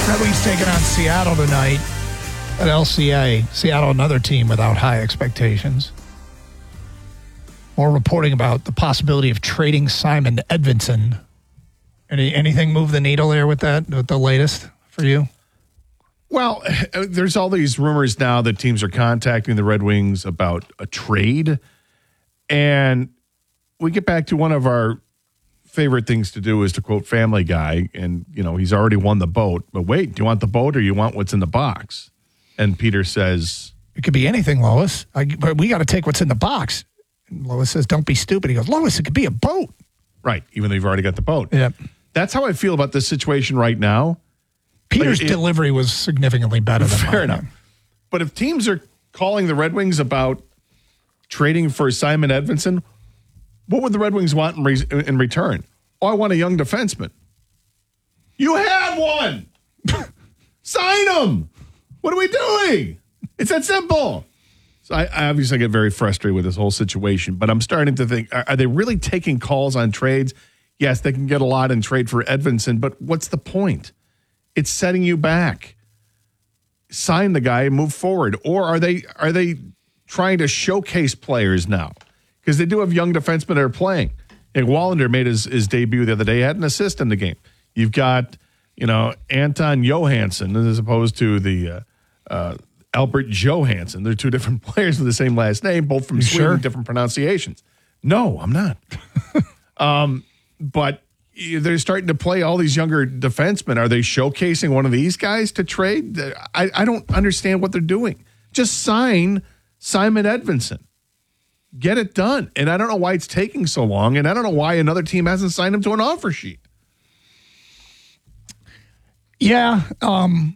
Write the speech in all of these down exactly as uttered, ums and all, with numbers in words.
Red Wings taking on Seattle tonight at L C A. Seattle, another team without high expectations. More reporting about the possibility of trading Simon Edvinsson. Any anything move the needle there with that, with the latest for you? Well, there's all these rumors now that teams are contacting the Red Wings about a trade. And we get back to one of our favorite things to do is to quote Family Guy. And, you know, he's already won the boat. But wait, do you want the boat or you want what's in the box? And Peter says, it could be anything, Lois. I, but we got to take what's in the box. And Lois says, don't be stupid. He goes, Lois, it could be a boat. Right, even though you've already got the boat. Yeah. That's how I feel about this situation right now. Peter's like it, delivery was significantly better than mine. Fair enough. But if teams are calling the Red Wings about trading for Simon Edvinsson, what would the Red Wings want in, re- in return? Oh, I want a young defenseman. You have one. Sign him. What are we doing? It's that simple. So I, I obviously get very frustrated with this whole situation, but I'm starting to think, are, are they really taking calls on trades? Yes, they can get a lot in trade for Edvinsson, but what's the point? It's setting you back. Sign the guy and move forward. Or are they are they trying to showcase players now? Because they do have young defensemen that are playing. And Wallander made his, his debut the other day. He had an assist in the game. You've got, you know, Anton Johansson as opposed to the uh, uh, Albert Johansson. They're two different players with the same last name, both from You Sweden, sure? different pronunciations. No, I'm not. um, but they're starting to play all these younger defensemen. Are they showcasing one of these guys to trade? I, I don't understand what they're doing. Just sign Simon Edvinsson. Get it done. And I don't know why it's taking so long, and I don't know why another team hasn't signed him to an offer sheet. Yeah, um,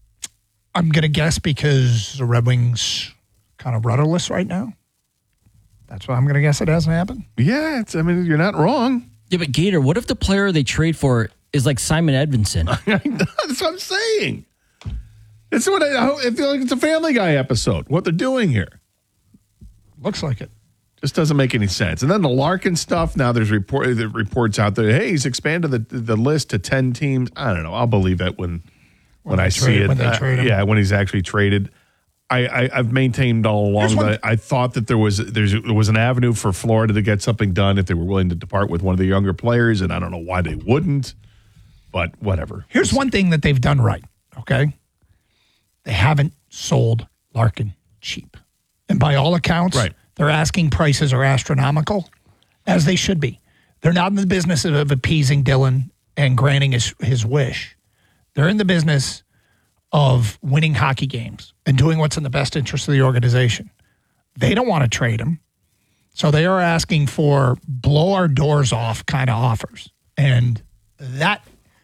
I'm going to guess because the Red Wings kind of rudderless right now. That's why I'm going to guess it hasn't happened. Yeah, it's, I mean, you're not wrong. Yeah, but Gator, what if the player they trade for is like Simon Edvinsson? That's what I'm saying. It's what I, I feel like it's a Family Guy episode. What they're doing here looks like it. Just doesn't make any sense. And then the Larkin stuff. Now there's report the reports out there. Hey, he's expanded the the list to ten teams. I don't know. I'll believe that when when, when I see trade, it. When they uh, trade him. Yeah, when he's actually traded. I, I, I've maintained all along that I thought that there was there's, there was an avenue for Florida to get something done if they were willing to depart with one of the younger players, and I don't know why they wouldn't, but whatever. Here's one thing that they've done right, okay? They haven't sold Larkin cheap. And by all accounts, right. Their asking prices are astronomical, as they should be. They're not in the business of, of appeasing Dylan and granting his, his wish. They're in the business of winning hockey games and doing what's in the best interest of the organization. They don't want to trade him, so they are asking for blow our doors off kind of offers. And that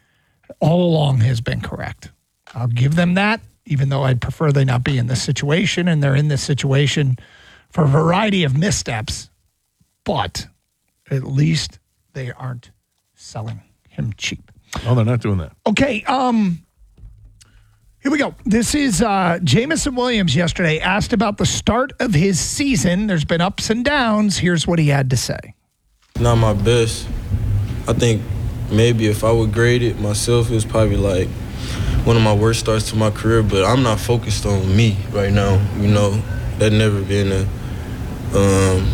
all along has been correct. I'll give them that, even though I'd prefer they not be in this situation, and they're in this situation for a variety of missteps, but at least they aren't selling him cheap. Oh, they're not doing that. Okay, um, here we go. This is uh, Jamison Williams yesterday asked about the start of his season. There's been ups and downs. Here's what he had to say. Not my best. I think maybe if I would grade it myself, it's probably like one of my worst starts to my career, but I'm not focused on me right now. You know, that never been a um,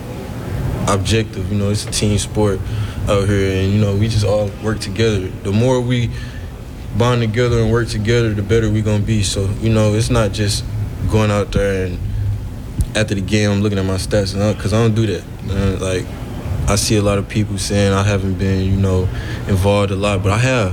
objective. You know, it's a team sport out here, and, you know, we just all work together. The more we bond together and work together, the better we're going to be. So, you know, it's not just going out there and after the game I'm looking at my stats, because I don't do that. Uh, like, I see a lot of people saying I haven't been, you know, involved a lot, but I have.